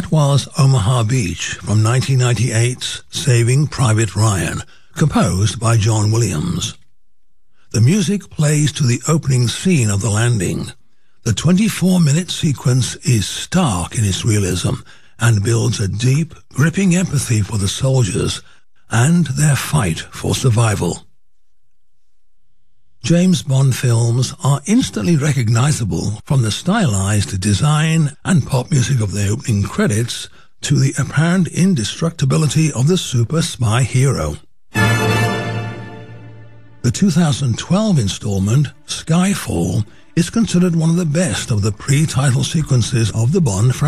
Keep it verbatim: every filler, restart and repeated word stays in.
That was Omaha Beach from nineteen ninety-eight's Saving Private Ryan, composed by John Williams. The music plays to the opening scene of the landing. The twenty-four minute sequence is stark in its realism and builds a deep, gripping empathy for the soldiers and their fight for survival. James Bond films are instantly recognizable from the stylized design and pop music of the opening credits to the apparent indestructibility of the super spy hero. The two thousand twelve installment, Skyfall, is considered one of the best of the pre-title sequences of the Bond franchise.